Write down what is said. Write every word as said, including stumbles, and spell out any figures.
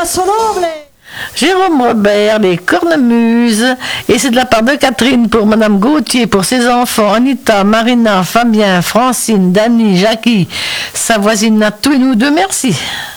Passo Noble. Jérôme Robert, les cornemuses. Et c'est de la part de Catherine pour Madame Gauthier, pour ses enfants, Anita, Marina, Fabien, Francine, Dany, Jackie, sa voisine à tous et nous deux, merci.